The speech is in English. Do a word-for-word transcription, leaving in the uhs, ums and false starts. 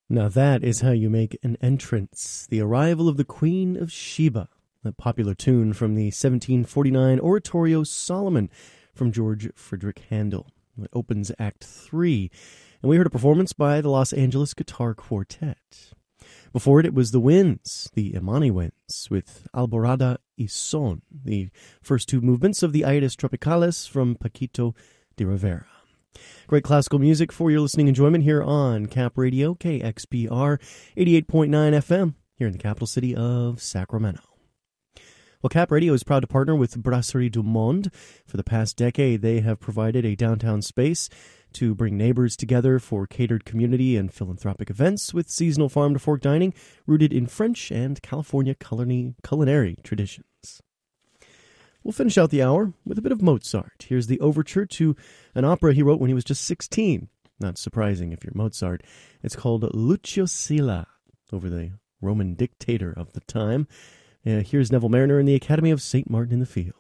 Now that is how you make an entrance. The Arrival of the Queen of Sheba, a popular tune from the seventeen forty-nine oratorio Solomon from George Frederick Handel. It opens Act three, and we heard a performance by the Los Angeles Guitar Quartet. Before it, it was the Winds, the Imani Winds, with Alborada y Son, the first two movements of the Aires Tropicales from Paquito de Rivera. Great classical music for your listening enjoyment here on Cap Radio, K X P R eighty-eight point nine F M, here in the capital city of Sacramento. Well, Cap Radio is proud to partner with Brasserie du Monde. For the past decade, they have provided a downtown space to bring neighbors together for catered community and philanthropic events with seasonal farm-to-fork dining rooted in French and California culinary, culinary traditions. We'll finish out the hour with a bit of Mozart. Here's the overture to an opera he wrote when he was just sixteen. Not surprising if you're Mozart. It's called Lucio Silla, over the Roman dictator of the time. Uh, here's Neville Mariner in the Academy of Saint Martin in the Fields.